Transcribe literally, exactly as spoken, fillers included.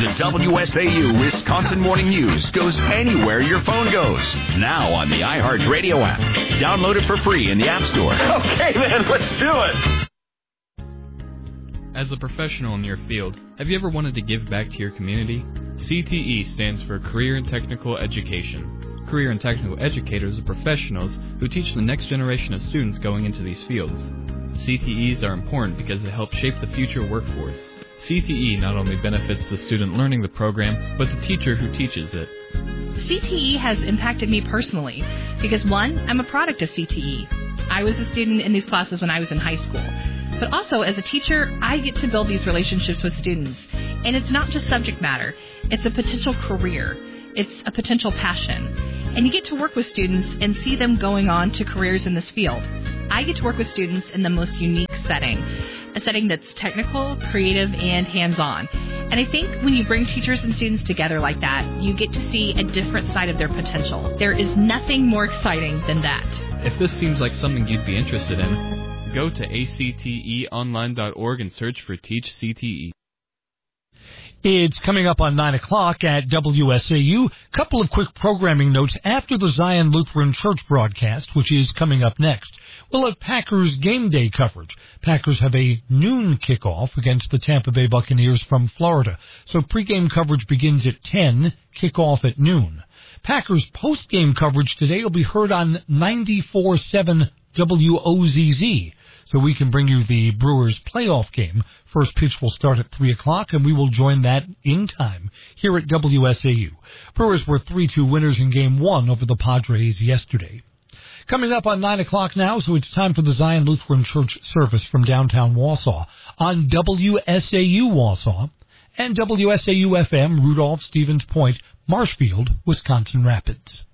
The W S A U Wisconsin Morning News goes anywhere your phone goes. Now on the iHeartRadio app. Download it for free in the App Store. Okay, man, let's do it. As a professional in your field, have you ever wanted to give back to your community? C T E stands for Career and Technical Education. Career and Technical Educators are professionals who teach the next generation of students going into these fields. C T Es are important because they help shape the future workforce. C T E not only benefits the student learning the program, but the teacher who teaches it. C T E has impacted me personally because, one, I'm a product of C T E. I was a student in these classes when I was in high school. But also, as a teacher, I get to build these relationships with students. And it's not just subject matter. It's a potential career. It's a potential passion. And you get to work with students and see them going on to careers in this field. I get to work with students in the most unique setting, a setting that's technical, creative, and hands-on. And I think when you bring teachers and students together like that, you get to see a different side of their potential. There is nothing more exciting than that. If this seems like something you'd be interested in, go to A C T E online dot org and search for Teach C T E. It's coming up on nine o'clock at W S A U. Couple of quick programming notes after the Zion Lutheran Church broadcast, which is coming up next. We'll have Packers game day coverage. Packers have a noon kickoff against the Tampa Bay Buccaneers from Florida. So pregame coverage begins at ten, kickoff at noon. Packers postgame coverage today will be heard on ninety-four point seven W O Z Z. So we can bring you the Brewers playoff game. First pitch will start at three o'clock, and we will join that in time here at W S A U. Brewers were three two winners in Game one over the Padres yesterday. Coming up on nine o'clock now, so it's time for the Zion Lutheran Church service from downtown Wausau on W S A U Wausau and W S A U F M, Rudolph, Stevens Point, Marshfield, Wisconsin Rapids.